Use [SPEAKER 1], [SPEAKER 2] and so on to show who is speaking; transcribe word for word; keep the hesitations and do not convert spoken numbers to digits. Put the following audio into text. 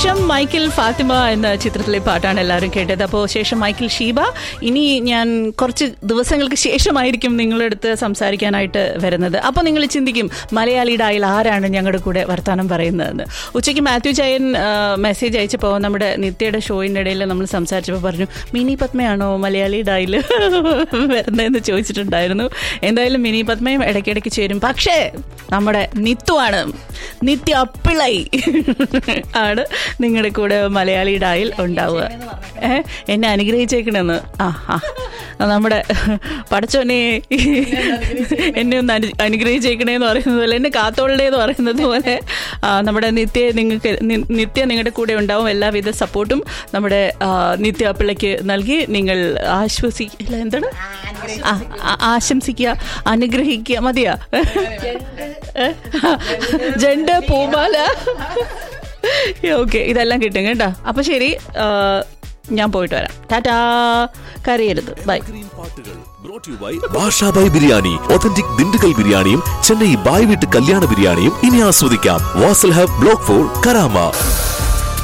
[SPEAKER 1] ശേഷം മൈക്കിൾ ഫാത്തിമ എന്ന ചിത്രത്തിലെ പാട്ടാണ് എല്ലാവരും കേട്ടത്. അപ്പോൾ ശേഷം മൈക്കിൾ ഷീബ. ഇനി ഞാൻ കുറച്ച് ദിവസങ്ങൾക്ക് ശേഷമായിരിക്കും നിങ്ങളുടെ അടുത്ത് സംസാരിക്കാനായിട്ട് വരുന്നത്. അപ്പോൾ നിങ്ങൾ ചിന്തിക്കും മലയാളി ഡായിൽ ആരാണ് ഞങ്ങളുടെ കൂടെ വർത്താനം പറയുന്നതെന്ന്. ഉച്ചയ്ക്ക് മാത്യു ചായൻ മെസ്സേജ് അയച്ചപ്പോൾ നമ്മുടെ നിത്യയുടെ ഷോയിൻ്റെ ഇടയിൽ നമ്മൾ സംസാരിച്ചപ്പോൾ പറഞ്ഞു, മിനി പത്മയാണോ മലയാളി ഡായിൽ വരുന്നതെന്ന് ചോദിച്ചിട്ടുണ്ടായിരുന്നു. എന്തായാലും മിനി പത്മയും ഇടയ്ക്കിടയ്ക്ക് ചേരും. പക്ഷേ നമ്മുടെ നിത്തുവാണ്, നിത്യ അപ്പിളൈ ആണ് നിങ്ങളുടെ കൂടെ മലയാളി ഡായിൽ ഉണ്ടാവുക. ഏഹ് എന്നെ അനുഗ്രഹിച്ചേക്കണെന്ന്. ആ ആ നമ്മുടെ പടച്ചോനെ എന്നെ ഒന്ന് അനു അനുഗ്രഹിച്ചേക്കണേന്ന് പറയുന്നത് പോലെ, എന്നെ കാത്തോളേന്ന് പറയുന്നത് പോലെ നമ്മുടെ നിത്യ നിങ്ങൾക്ക് നിത്യ നിങ്ങളുടെ കൂടെ ഉണ്ടാവും. എല്ലാവിധ സപ്പോർട്ടും നമ്മുടെ നിത്യ അപ്പിളയ്ക്ക് നൽകി നിങ്ങൾ ആശ്വസിക്കില്ല, എന്താണ് ആശംസിക്കുക, അനുഗ്രഹിക്കുക, മതിയാ ജണ്ട് പൂമാല. ഓക്കെ, ഇതെല്ലാം കിട്ടും കേട്ടോ. അപ്പൊ ശരി, ഞാൻ പോയിട്ട് വരാം. ടാറ്റാ, കരയരുത്. ബൈ.
[SPEAKER 2] ഭാഷാബായ് ബിരിയാണി, ഒതന്റിക് ദിണ്ടുകൽ ബിരിയാണിയും ചെന്നൈ ബായ് വീട്ട് കല്യാണ ബിരിയാണിയും ഇനി ആസ്വദിക്കാം. Wasl hub block four Karama.